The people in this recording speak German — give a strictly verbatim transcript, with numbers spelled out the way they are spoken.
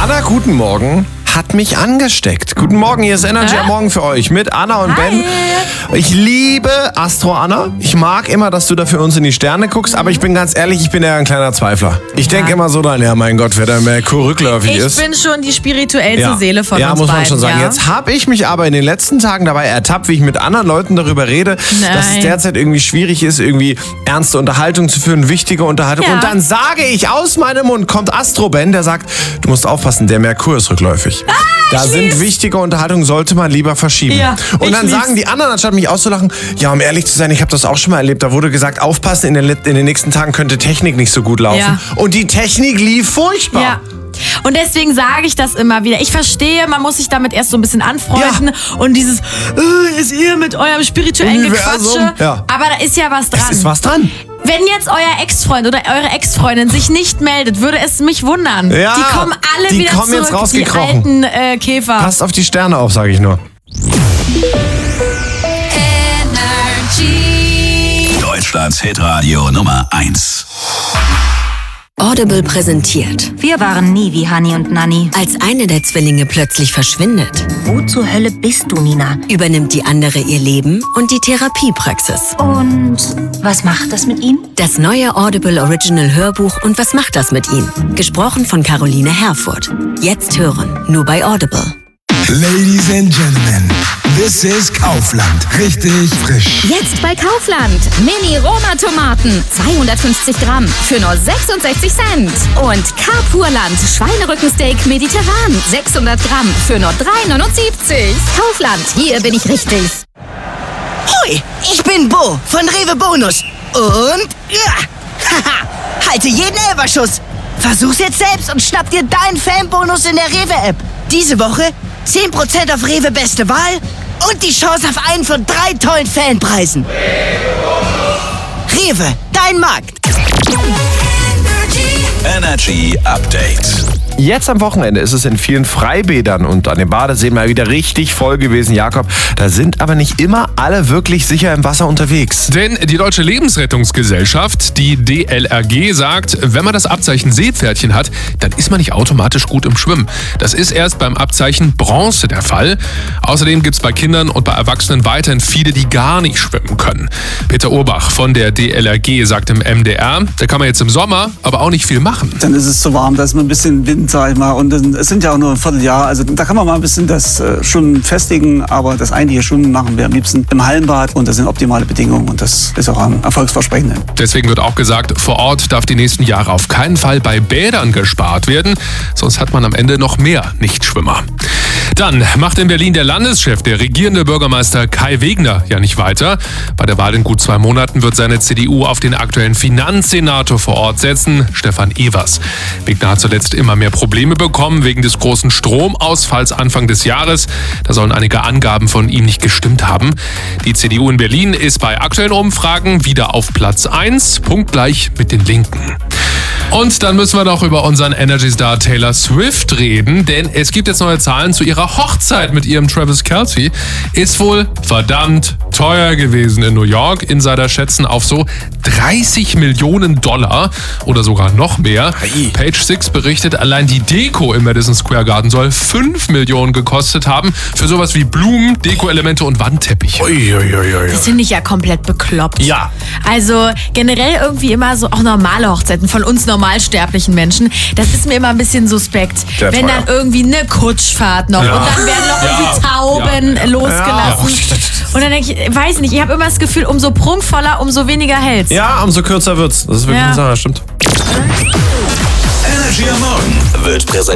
Anna, guten Morgen, hat mich angesteckt. Guten Morgen, hier ist Energy am Morgen für euch mit Anna und Hi. Ben. Ich liebe Astro, Anna. Ich mag immer, dass du da für uns in die Sterne guckst, aber ich bin ganz ehrlich, ich bin ja ein kleiner Zweifler. Ich denke immer so dann, ja mein Gott, wer da Merkur rückläufig Ich ist. bin schon die spirituellste ja. Seele von ja, uns muss man beiden, schon sagen. ja? Jetzt habe ich mich aber in den letzten Tagen dabei ertappt, wie ich mit anderen Leuten darüber rede, Nein. dass es derzeit irgendwie schwierig ist, irgendwie ernste Unterhaltung zu führen, wichtige Unterhaltung. Ja. Und dann sage ich aus meinem Mund, kommt Astro Ben, der sagt, du musst aufpassen, der Merkur ist rückläufig. Ah, da sind lieb's. wichtige Unterhaltungen, sollte man lieber verschieben. Ja, und ich dann lieb's. sagen die anderen, anstatt mich auszulachen, ja, um ehrlich zu sein, ich habe das auch schon mal erlebt, da wurde gesagt, aufpassen, in den, Let- in den nächsten Tagen könnte Technik nicht so gut laufen. Ja. Und die Technik lief furchtbar. Ja. Und deswegen sage ich das immer wieder. Ich verstehe, man muss sich damit erst so ein bisschen anfreunden und dieses, äh, ist ihr mit eurem spirituellen Universum, Gequatsche. ja. Aber da ist ja was dran. Es ist was dran. Wenn jetzt euer Ex-Freund oder eure Ex-Freundin sich nicht meldet, würde es mich wundern. Ja, die kommen alle die wieder kommen zurück, jetzt die rausgekrochen. alten äh, Käfer. Passt auf die Sterne auf, sage ich nur. Deutschlands Hitradio Nummer eins. Audible präsentiert. Wir waren nie wie Hani und Nanni. Als eine der Zwillinge plötzlich verschwindet, Wo zur Hölle bist du, Nina? übernimmt die andere ihr Leben und die Therapiepraxis. Und was macht das mit ihm? Das neue Audible Original Hörbuch und was macht das mit ihm? Gesprochen von Caroline Herfurth. Jetzt hören, nur bei Audible. Ladies and Gentlemen, this is Kaufland. Richtig frisch. Jetzt bei Kaufland. Mini-Roma-Tomaten. zweihundertfünfzig Gramm für nur sechsundsechzig Cent. Und Carpurland Schweinerückensteak mediterran. sechshundert Gramm für nur drei neunundsiebzig. Kaufland, hier bin ich richtig. Hoi, ich bin Bo von Rewe Bonus. Und ja, haha, halte jeden Elberschuss. Versuch's jetzt selbst und schnapp dir deinen Fanbonus in der Rewe-App. Diese Woche zehn Prozent auf Rewe Beste Wahl und die Chance auf einen von drei tollen Fanpreisen. Rewe, dein Markt. Energy Update. Jetzt am Wochenende ist es in vielen Freibädern und an den Badeseen mal wieder richtig voll gewesen, Jakob. Da sind aber nicht immer alle wirklich sicher im Wasser unterwegs. Denn die Deutsche Lebensrettungsgesellschaft, die D L R G, sagt, wenn man das Abzeichen Seepferdchen hat, dann ist man nicht automatisch gut im Schwimmen. Das ist erst beim Abzeichen Bronze der Fall. Außerdem gibt es bei Kindern und bei Erwachsenen weiterhin viele, die gar nicht schwimmen können. Peter Urbach von der D L R G sagt im M D R, da kann man jetzt im Sommer aber auch nicht viel machen. Dann ist es zu warm, da ist man ein bisschen Wind, sag ich mal. Und dann, es sind ja auch nur ein Vierteljahr. Also da kann man mal ein bisschen das äh, schon festigen. Aber das eigentliche Schwimmen machen wir am liebsten im Hallenbad. Und das sind optimale Bedingungen. Und das ist auch am erfolgsversprechendsten. Deswegen wird auch gesagt, vor Ort darf die nächsten Jahre auf keinen Fall bei Bädern gespart werden. Sonst hat man am Ende noch mehr Nichtschwimmer. Dann macht in Berlin der Landeschef, der regierende Bürgermeister Kai Wegner, ja nicht weiter. Bei der Wahl in gut zwei Monaten wird seine C D U auf den aktuellen Finanzsenator vor Ort setzen, Stefan Evers. Wegner hat zuletzt immer mehr Probleme bekommen wegen des großen Stromausfalls Anfang des Jahres. Da sollen einige Angaben von ihm nicht gestimmt haben. Die C D U in Berlin ist bei aktuellen Umfragen wieder auf Platz eins, punktgleich mit den Linken. Und dann müssen wir noch über unseren Energy-Star Taylor Swift reden, denn es gibt jetzt neue Zahlen zu ihrer Hochzeit mit ihrem Travis Kelce. Ist wohl verdammt teuer gewesen in New York. Insider schätzen auf so dreißig Millionen Dollar oder sogar noch mehr. Ei. Page Six berichtet, allein die Deko im Madison Square Garden soll fünf Millionen gekostet haben für sowas wie Blumen, Deko-Elemente und Wandteppiche. Uiuiui. Das finde ich ja komplett bekloppt. Ja. Also generell irgendwie immer so auch normale Hochzeiten von uns normalsterblichen Menschen. Das ist mir immer ein bisschen suspekt. Sehr Wenn teuer. dann irgendwie eine Kutschfahrt noch Ja. und dann werden noch Ja. irgendwie Tauben Ja. losgelassen. Ja. Und dann denke ich, weiß nicht, ich habe immer das Gefühl, umso prunkvoller, umso weniger hält's. Ja, umso kürzer wird's. Das ist wirklich Ja. eine Sache, stimmt. Energy am Morgen wird präsentiert